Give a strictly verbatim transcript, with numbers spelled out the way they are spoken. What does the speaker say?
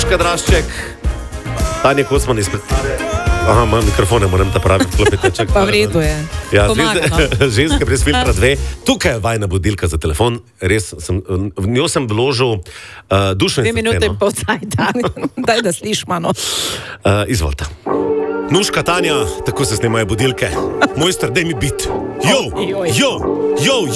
Nuška Drašček, Tanja Kosman izpred... Aha, imam mikrofone, moram ta pravi klopeteček. Pa v redu je. Ja, Pomaga, no? Ženska brez filtra dve. Tukaj je vajna budilka za telefon. Res, sem, v njo sem vložil uh, dušo in Dve minute in srce, no. pol cajta. Daj, da slišimo, no. Uh, izvolite. Nuška Tanja, tako se snemajo budilke. Mojster, daj mi bit. Jo, jo, jo, jo.